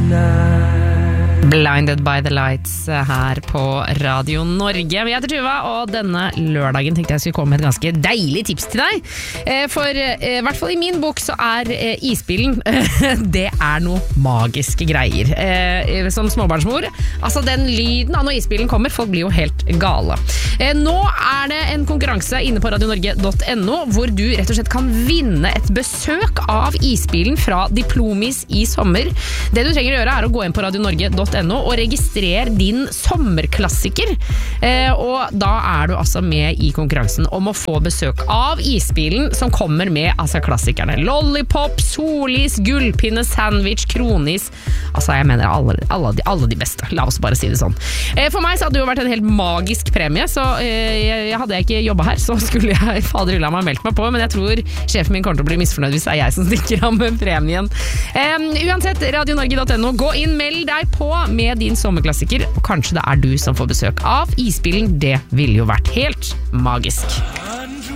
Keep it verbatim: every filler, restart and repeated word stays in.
Blinded by the Lights her på Radio Norge. Jeg heter Tuva, og denne lørdagen tenkte jeg skulle komme med et ganske deilig tips til deg. For i hvert fall i min bok så er isbilen, det er noe magiske greier. Som småbarnsmor, altså den lyden av når isbilen kommer, folk blir jo helt gale. Nå er det en konkurranse inne på radionorge punktum no, hvor du rett og slett kan vinne et besøk av isbilen fra Diplomis i sommer. Det du trenger å gjøre er å gå inn på radionorge punktum no og registrere din sommerklassiker. Eh, og da er du altså med i konkurransen om å få besøk av isbilen som kommer med altså klassikerne. Lollipop, solis, gullpinne, sandwich, kronis. Altså jeg mener alle, alle, de, alle de beste. La oss bare si det sånn. Eh, for meg så hadde det jo vært en helt magisk premie, så eh, jeg, hadde jeg ikke jobbet her, så skulle jeg fader ulla meg meldt meg på, men jeg tror sjefen min kommer til å bli misfornøyd hvis det er jeg som stikker av med premien. Eh, uansett, radionorge punktum no, gå inn, meld deg på med din sommerklassiker, og kanskje det er du som får besøk av isbilen. Det ville jo vært helt magisk.